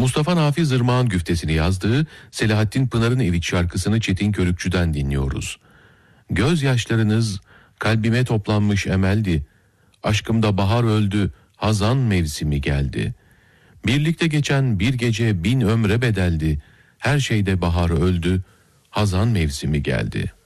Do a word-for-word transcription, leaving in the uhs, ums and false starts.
Mustafa Nafiz Irmak'ın güftesini yazdığı Selahattin Pınar'ın Evi şarkısını Çetin Körükçü'den dinliyoruz. Gözyaşlarınız kalbime toplanmış emeldi. Aşkımda bahar öldü, hazan mevsimi geldi. Birlikte geçen bir gece bin ömre bedeldi. Her şeyde bahar öldü, hazan mevsimi geldi.